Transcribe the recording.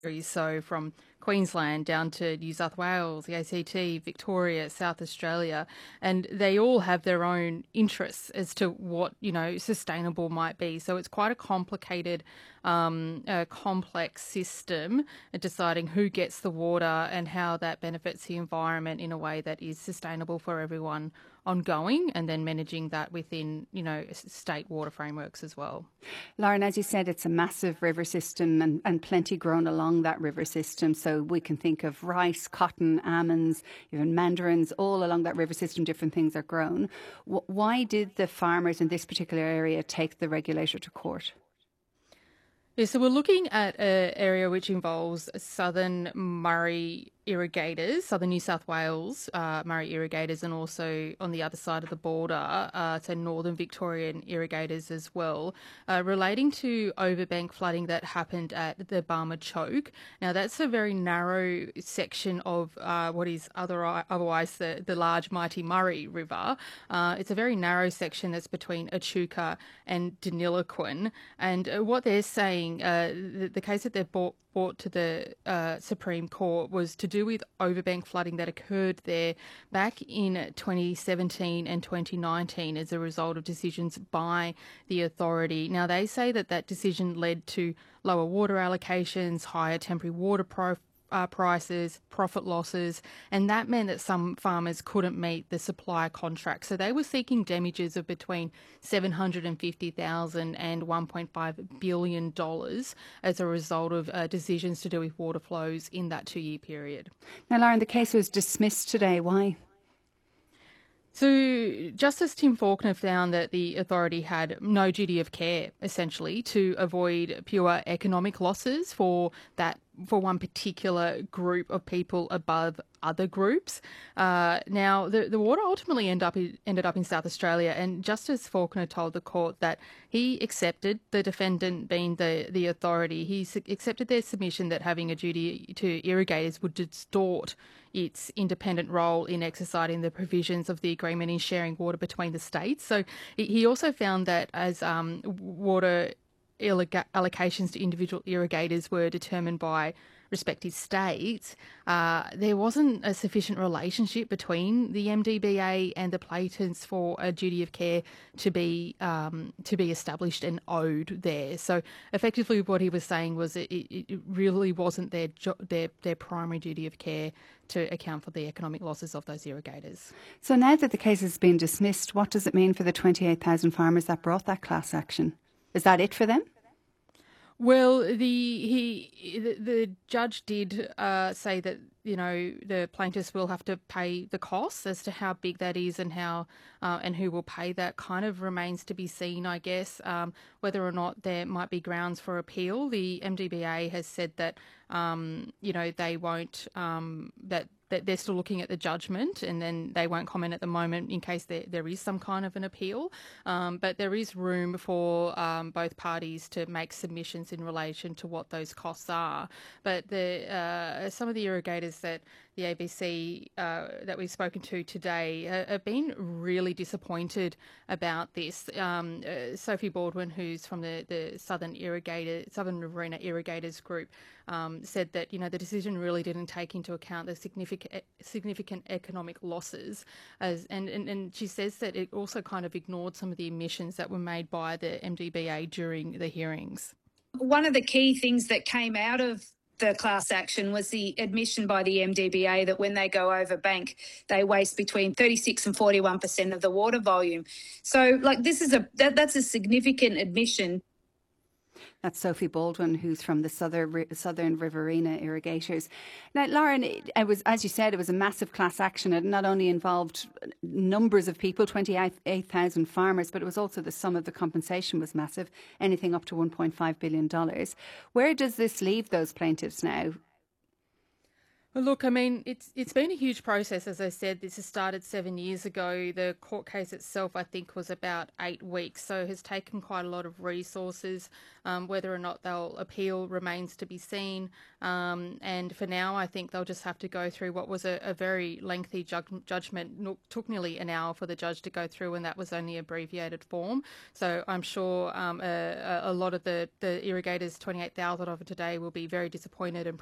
So from Queensland down to New South Wales, the ACT, Victoria, South Australia, and they all have their own interests as to what, sustainable might be. So it's quite a complicated, complex system at deciding who gets the water and how that benefits the environment in a way that is sustainable for everyone ongoing, and then managing that within, state water frameworks as well. Lauren, as you said, it's a massive river system and plenty grown along that river system. So we can think of rice, cotton, almonds, even mandarins, all along that river system, different things are grown. Why did the farmers in this particular area take the regulator to court? Yeah, so we're looking at an area which involves southern Murray irrigators, southern New South Wales Murray irrigators, and also on the other side of the border, so northern Victorian irrigators as well, relating to overbank flooding that happened at the Barmah Choke. Now, that's a very narrow section of what is otherwise the large mighty Murray River. It's a very narrow section that's between Echuca and Deniliquin, and what they're saying, the case that they've brought to the Supreme Court was to do with overbank flooding that occurred there back in 2017 and 2019 as a result of decisions by the authority. Now, they say that decision led to lower water allocations, higher temporary water prices, profit losses, and that meant that some farmers couldn't meet the supply contract. So they were seeking damages of between $750,000 and $1.5 billion as a result of decisions to do with water flows in that 2-year period. Now, Lauren, the case was dismissed today. Why? So Justice Tim Faulkner found that the authority had no duty of care, essentially, to avoid pure economic losses for one particular group of people above other groups. Now, the water ultimately ended up in South Australia, and Justice Faulkner told the court that he accepted, the defendant being the authority, he accepted their submission that having a duty to irrigators would distort its independent role in exercising the provisions of the agreement in sharing water between the states. So he also found that as water allocations to individual irrigators were determined by respective states, there wasn't a sufficient relationship between the MDBA and the plaintiffs for a duty of care to be established and owed there. So effectively, what he was saying was it really wasn't their primary duty of care to account for the economic losses of those irrigators. So now that the case has been dismissed, what does it mean for the 28,000 farmers that brought that class action? Is that it for them? Well, the judge did say that the plaintiffs will have to pay the costs. As to how big that is and how and who will pay that kind of remains to be seen, I guess. Whether or not there might be grounds for appeal, the MDBA has said that they won't that they're still looking at the judgment, and then they won't comment at the moment in case there is some kind of an appeal. But there is room for both parties to make submissions in relation to what those costs are. But some of the irrigators that the ABC that we've spoken to today have been really disappointed about this. Sophie Baldwin, who's from the Southern Riverina Irrigators Group, said that the decision really didn't take into account the significant economic losses, and she says that it also kind of ignored some of the admissions that were made by the MDBA during the hearings. One of the key things that came out of the class action was the admission by the MDBA that when they go over bank, they waste between 36 and 41% of the water volume. So, that's a significant admission. That's Sophie Baldwin, who's from the Southern Riverina Irrigators. Now, Lauren, it was, as you said, it was a massive class action. It not only involved numbers of people, 28,000 farmers, but it was also the sum of the compensation was massive, anything up to $1.5 billion. Where does this leave those plaintiffs now? Well, look, I mean, it's been a huge process. As I said, this has started 7 years ago. The court case itself, I think, was about 8 weeks, so it has taken quite a lot of resources. Whether or not they'll appeal remains to be seen. And for now, I think they'll just have to go through what was a very lengthy judgment. Took nearly an hour for the judge to go through, and that was only abbreviated form. So I'm sure a lot of the irrigators, 28,000 of it today, will be very disappointed and